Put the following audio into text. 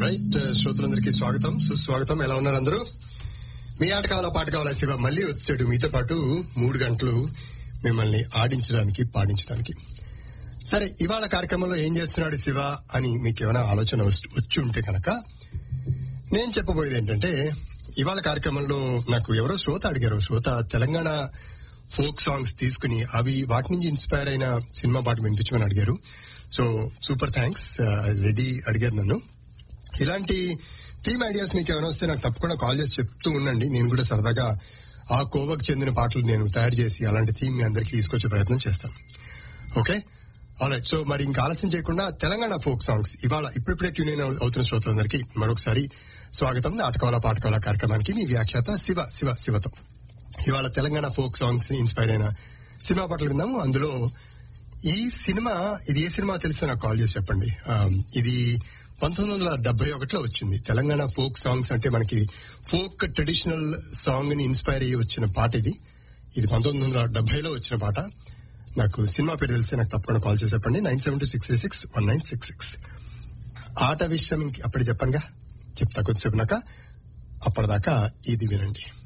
Right, శ్రోతలందరికీ స్వాగతం, సుస్వాగతం. ఎలా ఉన్నారు అందరూ? మీ ఆట కావాలా పాట కావాలా శివ మళ్ళీ వచ్చాడు మీతో పాటు 3 గంటలు మిమ్మల్ని ఆడించడానికి పాడించడానికి. సరే, ఇవాళ కార్యక్రమంలో ఏం చేస్తున్నాడు శివ అని మీకు ఏమైనా ఆలోచన వచ్చి ఉంటే కనుక నేను చెప్పబోయేది ఏంటంటే, ఇవాళ కార్యక్రమంలో నాకు ఎవరో శ్రోత అడిగారు. శ్రోత తెలంగాణ ఫోక్ సాంగ్స్ తీసుకుని అవి వాటి నుంచి ఇన్స్పైర్ అయిన సినిమా పాట వినిపించమని అడిగారు. సో సూపర్ థ్యాంక్స్, రెడీ అడిగారు నన్ను. ఇలాంటి థీమ్ ఐడియాస్ మీకు ఏమైనా వస్తే నాకు తప్పకుండా కాల్ చేసి చెప్తూ ఉండండి. నేను కూడా సరదాగా ఆ కోవకు చెందిన పాటలు నేను తయారు చేసి అలాంటి థీమ్ మీ అందరికీ తీసుకొచ్చే ప్రయత్నం చేస్తాను. Okay, alright. సో మరి ఇంకా ఆలస్యం చేయకుండా తెలంగాణ ఫోక్ సాంగ్స్ ఇవాళ ఇప్పుడిప్పుడే ట్యూన్ అయిన అవుతున్న శ్రోతలందరికీ మరొకసారి స్వాగతం. ఆటకావాలా పాటకావాలా కార్యక్రమానికి మీ వ్యాఖ్యాత శివతో ఇవాళ తెలంగాణ ఫోక్ సాంగ్స్ ని ఇన్స్పైర్ అయిన సినిమా పాటలు విన్నాము. అందులో ఈ సినిమా, ఇది ఏ సినిమా తెలిస్తే నాకు కాల్ చేసి చెప్పండి. ఇది 1971లో వచ్చింది. తెలంగాణ ఫోక్ సాంగ్స్ అంటే మనకి ఫోక్ ట్రెడిషనల్ సాంగ్ ని ఇన్స్పైర్ అయ్యి వచ్చిన పాట ఇది. ఇది 1970లో వచ్చిన పాట. నాకు సినిమా పేరు తెలిస్తే నాకు తప్పకుండా కాల్ చేసి చెప్పండి. 9726361966. ఆట విషయం అప్పుడు చెప్పనుగా, చెప్తా కొద్దిసేపునాక. అప్పటిదాకా ఇది వినండి.